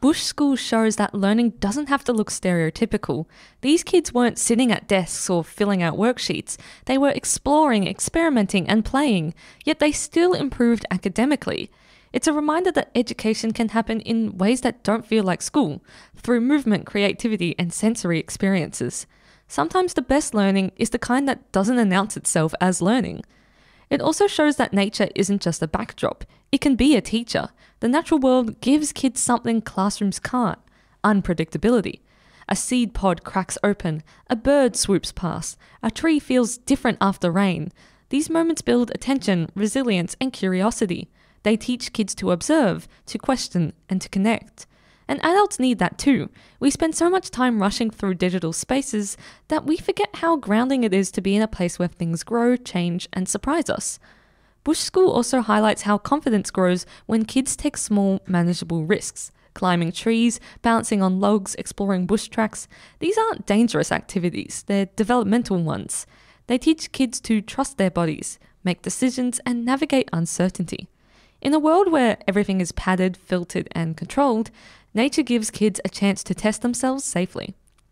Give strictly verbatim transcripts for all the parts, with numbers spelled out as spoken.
Bush School shows that learning doesn't have to look stereotypical. These kids weren't sitting at desks or filling out worksheets. They were exploring, experimenting, and playing, yet they still improved academically. It's a reminder that education can happen in ways that don't feel like school, through movement, creativity, and sensory experiences. Sometimes the best learning is the kind that doesn't announce itself as learning. It also shows that nature isn't just a backdrop. It can be a teacher. The natural world gives kids something classrooms can't: unpredictability. A seed pod cracks open, a bird swoops past, a tree feels different after rain. These moments build attention, resilience, and curiosity. They teach kids to observe, to question, and to connect. And adults need that too. We spend so much time rushing through digital spaces that we forget how grounding it is to be in a place where things grow, change, and surprise us. Bush School also highlights how confidence grows when kids take small, manageable risks. Climbing trees, bouncing on logs, exploring bush tracks. These aren't dangerous activities, they're developmental ones. They teach kids to trust their bodies, make decisions, and navigate uncertainty. In a world where everything is padded, filtered, and controlled, nature gives kids a chance to test themselves safely.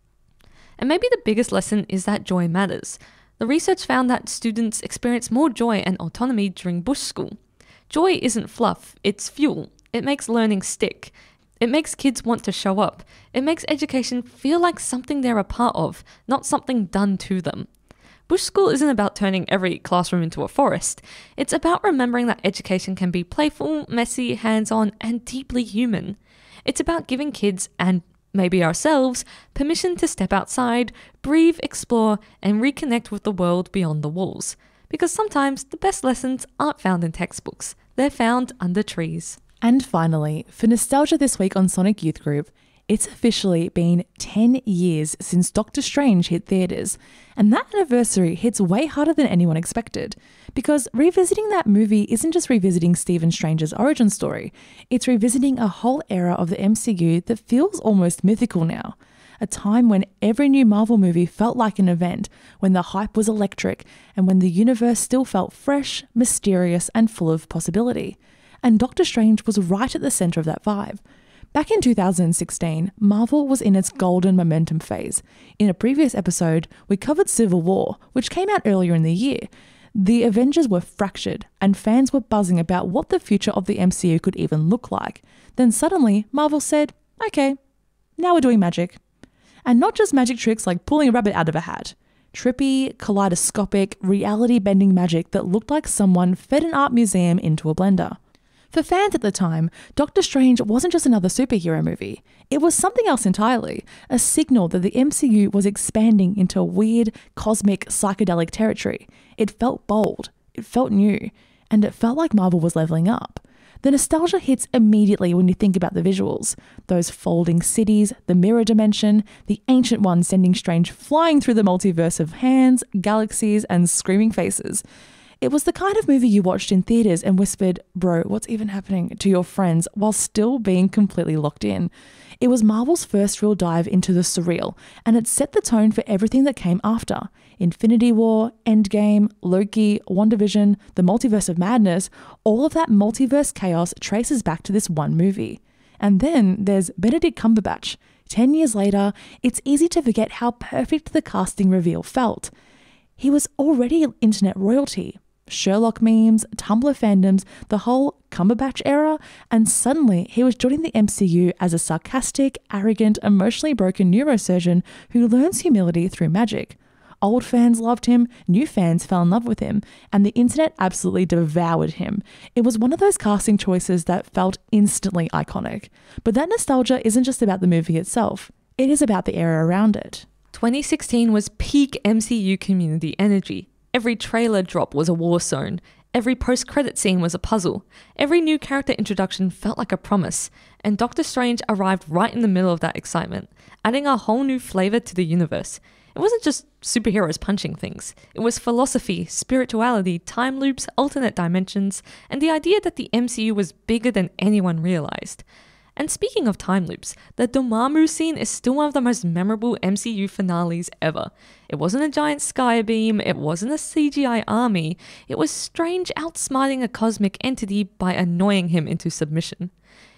And maybe the biggest lesson is that joy matters. The research found that students experience more joy and autonomy during Bush School. Joy isn't fluff, it's fuel. It makes learning stick. It makes kids want to show up. It makes education feel like something they're a part of, not something done to them. Bush School isn't about turning every classroom into a forest. It's about remembering that education can be playful, messy, hands-on, and deeply human. It's about giving kids, and maybe ourselves, permission to step outside, breathe, explore, and reconnect with the world beyond the walls. Because sometimes the best lessons aren't found in textbooks. They're found under trees. And finally, for nostalgia this week on Sonic Youth Group, it's officially been ten years since Doctor Strange hit theatres, and that anniversary hits way harder than anyone expected. Because revisiting that movie isn't just revisiting Stephen Strange's origin story, it's revisiting a whole era of the M C U that feels almost mythical now. A time when every new Marvel movie felt like an event, when the hype was electric, and when the universe still felt fresh, mysterious, and full of possibility. And Doctor Strange was right at the centre of that vibe. Back in two thousand sixteen, Marvel was in its golden momentum phase. In a previous episode, we covered Civil War, which came out earlier in the year. The Avengers were fractured, and fans were buzzing about what the future of the M C U could even look like. Then suddenly, Marvel said, okay, now we're doing magic. And not just magic tricks like pulling a rabbit out of a hat. Trippy, kaleidoscopic, reality-bending magic that looked like someone fed an art museum into a blender. For fans at the time, Doctor Strange wasn't just another superhero movie. It was something else entirely, a signal that the M C U was expanding into weird, cosmic, psychedelic territory. It felt bold, it felt new, and it felt like Marvel was leveling up. The nostalgia hits immediately when you think about the visuals. Those folding cities, the mirror dimension, the Ancient One sending Strange flying through the multiverse of hands, galaxies, and screaming faces. It was the kind of movie you watched in theatres and whispered, bro, what's even happening, to your friends while still being completely locked in. It was Marvel's first real dive into the surreal, and it set the tone for everything that came after. Infinity War, Endgame, Loki, WandaVision, the Multiverse of Madness, all of that multiverse chaos traces back to this one movie. And then there's Benedict Cumberbatch. Ten years later, it's easy to forget how perfect the casting reveal felt. He was already internet royalty. Sherlock memes, Tumblr fandoms, the whole Cumberbatch era, and suddenly he was joining the M C U as a sarcastic, arrogant, emotionally broken neurosurgeon who learns humility through magic. Old fans loved him, new fans fell in love with him, and the internet absolutely devoured him. It was one of those casting choices that felt instantly iconic. But that nostalgia isn't just about the movie itself, it is about the era around it. twenty sixteen was peak M C U community energy. Every trailer drop was a war zone. Every post-credit scene was a puzzle. Every new character introduction felt like a promise. And Doctor Strange arrived right in the middle of that excitement, adding a whole new flavour to the universe. It wasn't just superheroes punching things. It was philosophy, spirituality, time loops, alternate dimensions, and the idea that the M C U was bigger than anyone realised. And speaking of time loops, the Dormammu scene is still one of the most memorable M C U finales ever. It wasn't a giant skybeam, it wasn't a C G I army, it was Strange outsmarting a cosmic entity by annoying him into submission.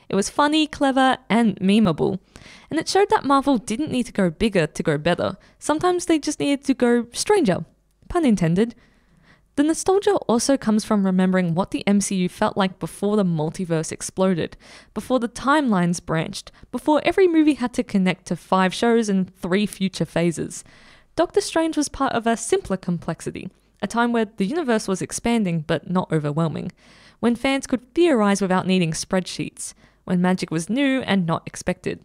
It was funny, clever, and memeable. And it showed that Marvel didn't need to go bigger to go better. Sometimes they just needed to go stranger. Pun intended. The nostalgia also comes from remembering what the M C U felt like before the multiverse exploded, before the timelines branched, before every movie had to connect to five shows and three future phases. Doctor Strange was part of a simpler complexity, a time where the universe was expanding but not overwhelming, when fans could theorize without needing spreadsheets, when magic was new and not expected.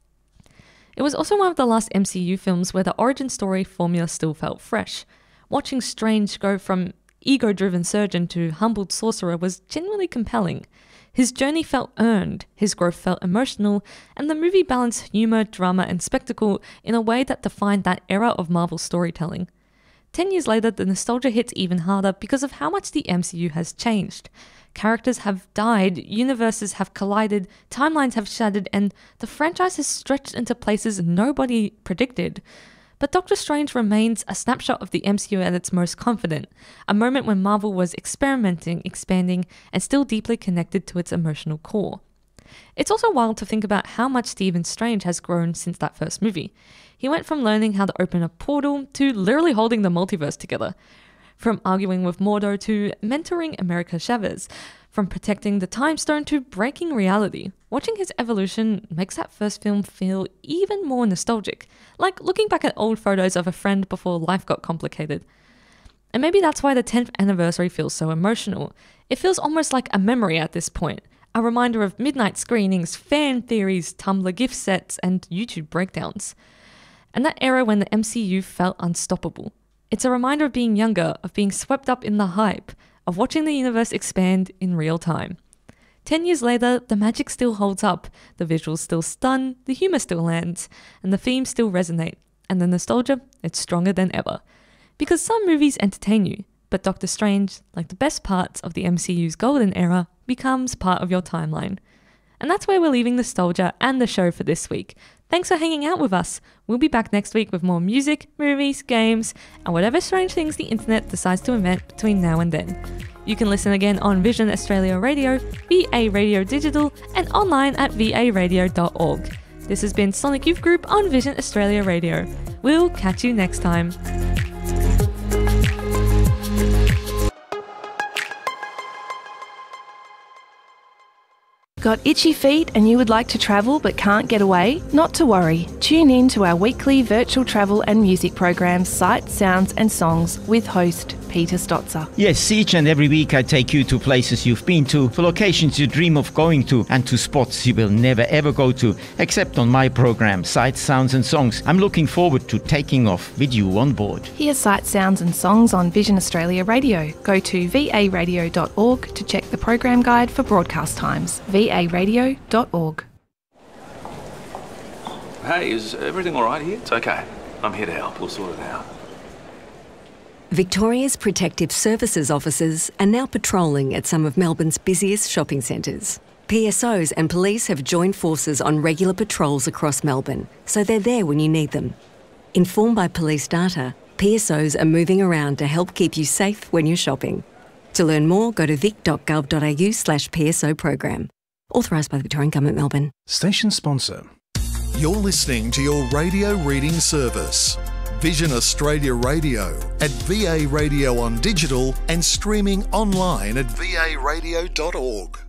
It was also one of the last M C U films where the origin story formula still felt fresh. Watching Strange go from ego-driven surgeon to humbled sorcerer was genuinely compelling. His journey felt earned, his growth felt emotional, and the movie balanced humor, drama, and spectacle in a way that defined that era of Marvel storytelling. Ten years later, the nostalgia hits even harder because of how much the M C U has changed. Characters have died, universes have collided, timelines have shattered, and the franchise has stretched into places nobody predicted. But Doctor Strange remains a snapshot of the M C U at its most confident, a moment when Marvel was experimenting, expanding, and still deeply connected to its emotional core. It's also wild to think about how much Stephen Strange has grown since that first movie. He went from learning how to open a portal to literally holding the multiverse together. From arguing with Mordo to mentoring America Chavez. From protecting the Time Stone to breaking reality. Watching his evolution makes that first film feel even more nostalgic, like looking back at old photos of a friend before life got complicated. And maybe that's why the tenth anniversary feels so emotional. It feels almost like a memory at this point, a reminder of midnight screenings, fan theories, Tumblr gift sets, and YouTube breakdowns. And that era when the M C U felt unstoppable. It's a reminder of being younger, of being swept up in the hype, of watching the universe expand in real time. Ten years later, the magic still holds up, the visuals still stun, the humor still lands, and the themes still resonate, and the nostalgia, it's stronger than ever. Because some movies entertain you, but Doctor Strange, like the best parts of the M C U's golden era, becomes part of your timeline. And that's where we're leaving nostalgia and the show for this week. Thanks for hanging out with us. We'll be back next week with more music, movies, games, and whatever strange things the internet decides to invent between now and then. You can listen again on Vision Australia Radio, V A Radio Digital, and online at v a radio dot org. This has been Sonic Youth Group on Vision Australia Radio. We'll catch you next time. Got itchy feet and you would like to travel but can't get away? Not to worry. Tune in to our weekly virtual travel and music programs, Sights, Sounds and Songs with host Peter Stotzer. Yes, each and every week I take you to places you've been to, for locations you dream of going to, and to spots you will never ever go to, except on my program, Sights, Sounds and Songs. I'm looking forward to taking off with you on board. Hear Sights, Sounds and Songs on Vision Australia Radio. Go to v a radio dot org to check the program guide for broadcast times. v a radio dot org. Hey, is everything all right here? It's okay. I'm here to help. We'll sort it out. Victoria's Protective Services officers are now patrolling at some of Melbourne's busiest shopping centres. P S Os and police have joined forces on regular patrols across Melbourne, so they're there when you need them. Informed by police data, P S Os are moving around to help keep you safe when you're shopping. To learn more, go to vic dot gov dot a u slash P S O program. Authorised by the Victorian Government, Melbourne. Station sponsor. You're listening to your radio reading service. Vision Australia Radio at V A Radio on digital and streaming online at v a radio dot org.